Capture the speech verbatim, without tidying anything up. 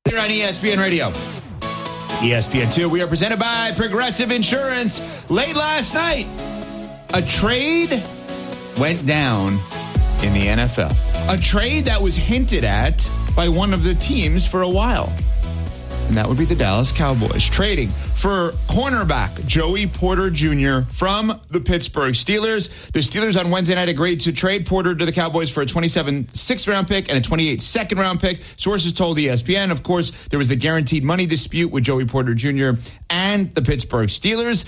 Here on E S P N Radio. E S P N two, we are presented by Progressive Insurance. Late last night, a trade went down in the N F L. A trade that was hinted at by one of the teams for a while. And that would be the Dallas Cowboys, trading for cornerback Joey Porter Junior from the Pittsburgh Steelers. The Steelers on Wednesday night agreed to trade Porter to the Cowboys for a twenty-seven sixth-round pick and a twenty-eight second-round pick. Sources told E S P N, of course, there was the guaranteed money dispute with Joey Porter Junior and the Pittsburgh Steelers.